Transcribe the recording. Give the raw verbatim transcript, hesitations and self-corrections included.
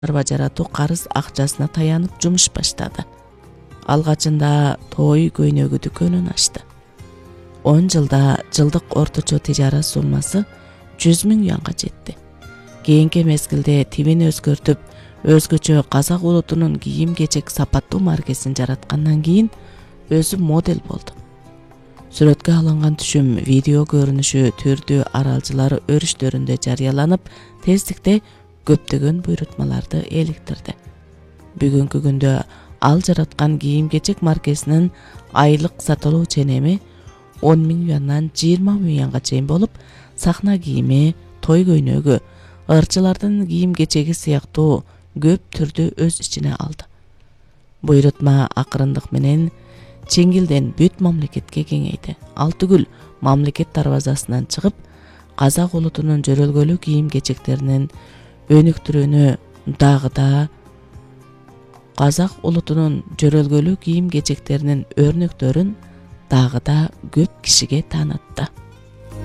арба жаратуу карыз акчасына таянып жумуш баштады. Алгачында той көйнөгү дүкөнүн ачты. он жылда жылдык орточо тижара суммасы жүз миң юанга жетти. Кийинки мезгилде тибин өзгөртүп, өзгөчө казак улутунун кийим-кечек сапаттуу маркесин жараткандан кийин өзү модель болду. Сүрөткө алынган түшүм видео көрүнүшү түрдүү аралжылары өрүштөрүндө жарыяланып, тездикте көптөгөн буйрутмаларды эликтирди. Бүгүнкү күндө ал жараткан кийим-кечек маркесинин айлык сатылуу ченеми он миң юандан жыйырма миң юанга чейин болуп, сахна кийими, той көйнөгү, ырчылардын кийим-кечеги сыяктуу көп түрдү өз ичине алды. Буйрутма акырындык менен чеңгилден бүт мамлекетке кеңейди. Ал түгүл, мамлекет дарбазасынан чыгып, казак улутунун жөрөлгөлүү кийим-кечектеринин өнүктүрүүнү дагы да казак улутунун жөрөлгөлүү кийим-кечектеринин өрнөктөрүн дагы да көп кишиге таанытты.